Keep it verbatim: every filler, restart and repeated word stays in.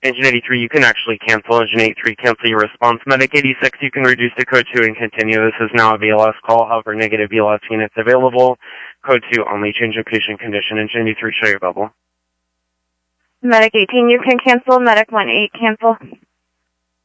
Engine eighty-three, you can actually cancel. Engine eighty-three, cancel your response. Medic eighty-six, you can reduce to code two and continue. This is now a V L S call. However, negative V L S units available. Code two only. Change in patient condition. Engine eighty-three, show your bubble. Medic eighteen, you can cancel. Medic one eight, cancel.